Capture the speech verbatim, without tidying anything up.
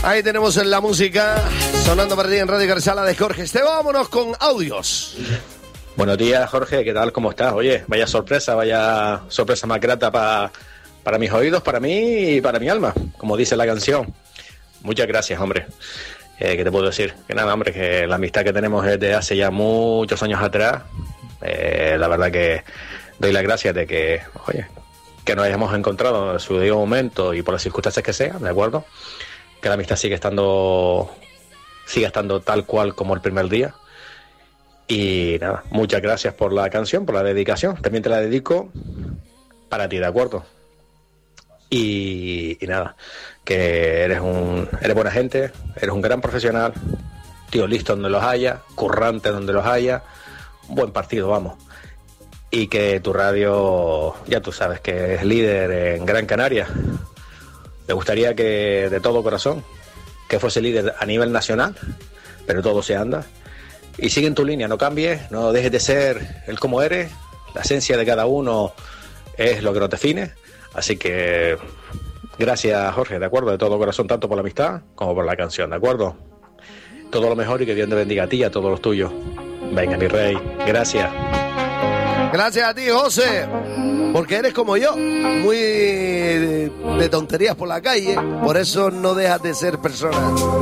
Ahí tenemos la música sonando para ti en Radio Carchala de Jorge Esteban. Vámonos con audios. Buenos días, Jorge, ¿qué tal? ¿Cómo estás? Oye, vaya sorpresa, vaya sorpresa más grata pa, para mis oídos, para mí y para mi alma, como dice la canción. Muchas gracias, hombre. Eh, ¿Qué te puedo decir? Que nada, hombre, que la amistad que tenemos es de hace ya muchos años atrás. Eh, la verdad que doy las gracias de que, oye, que nos hayamos encontrado en su debido momento y por las circunstancias que sean, ¿de acuerdo? Que la amistad sigue estando, sigue estando tal cual como el primer día. Y nada, muchas gracias por la canción, por la dedicación. También te la dedico para ti, ¿de acuerdo? Y, y nada, que eres un eres buena gente, eres un gran profesional, tío listo donde los haya, currante donde los haya, un buen partido, vamos. Y que tu radio, ya tú sabes que es líder en Gran Canaria. Me gustaría que de todo corazón, que fuese líder a nivel nacional, pero todo se anda. Y sigue en tu línea, no cambies, no dejes de ser el como eres, la esencia de cada uno es lo que nos define. Así que gracias, Jorge, ¿de acuerdo? De todo corazón, tanto por la amistad como por la canción, ¿de acuerdo? Todo lo mejor y que Dios te bendiga a ti y a todos los tuyos. Venga, mi rey, gracias. Gracias a ti, José, porque eres como yo, muy de tonterías por la calle, por eso no dejas de ser persona.